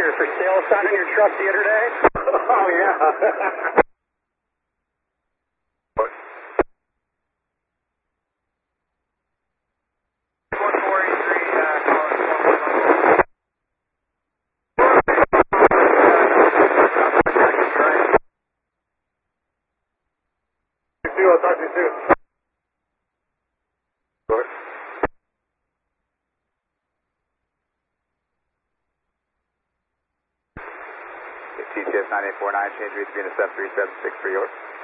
your for sale sign on your truck the other day? Oh, yeah. I'll talk to you soon. TTS 9849, change read 3 to 73763 over.